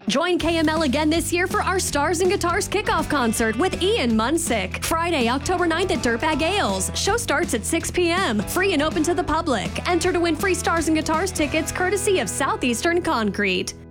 Join KML again this year for our Stars and Guitars kickoff concert with Ian Munsick. Friday, October 9th at Dirtbag Ales. Show starts at 6 p.m. Free and open to the public. Enter to win free Stars and Guitars tickets courtesy of Southeastern Concrete.